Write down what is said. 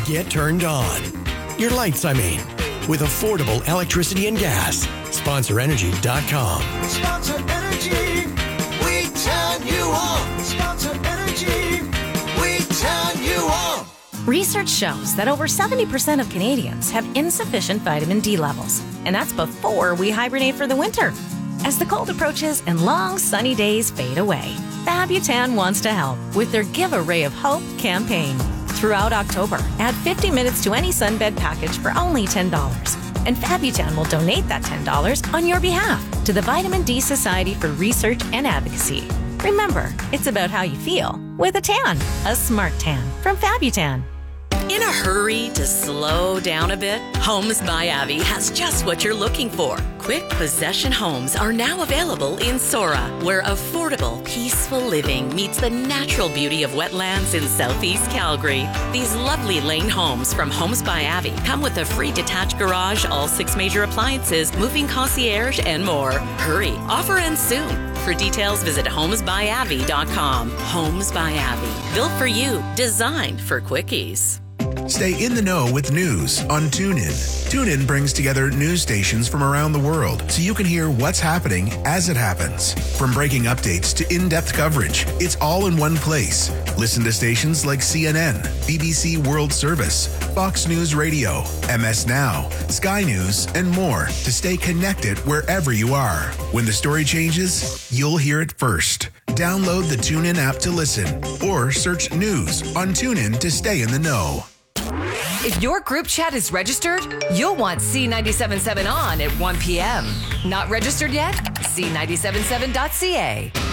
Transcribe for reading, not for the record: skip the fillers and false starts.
Get turned on. Your lights, I mean. With affordable electricity and gas. SponsorEnergy.com. Sponsor Energy, we turn you on. Sponsor Energy, we turn you on. Research shows that over 70% of Canadians have insufficient vitamin D levels, and that's before we hibernate for the winter. As the cold approaches and long sunny days fade away, Fabutan wants to help with their Give a Ray of Hope campaign. Throughout October, add 50 minutes to any sunbed package for only $10. And Fabutan will donate that $10 on your behalf to the Vitamin D Society for Research and Advocacy. Remember, it's about how you feel with a tan, a smart tan from Fabutan. In a hurry to slow down a bit? Homes by Avi has just what you're looking for. Quick possession homes are now available in Sora, where affordable, peaceful living meets the natural beauty of wetlands in southeast Calgary. These lovely lane homes from Homes by Avi come with a free detached garage, all 6 major appliances, moving concierge, and more. Hurry, offer ends soon. For details, visit homesbyavi.com. Homes by Avi, built for you, designed for quickies. Stay in the know with news on TuneIn. TuneIn brings together news stations from around the world so you can hear what's happening as it happens. From breaking updates to in-depth coverage, it's all in one place. Listen to stations like CNN, BBC World Service, Fox News Radio, MS Now, Sky News, and more to stay connected wherever you are. When the story changes, you'll hear it first. Download the TuneIn app to listen or search news on TuneIn to stay in the know. If your group chat is registered, you'll want C97.7 on at 1 p.m. Not registered yet? C977.ca.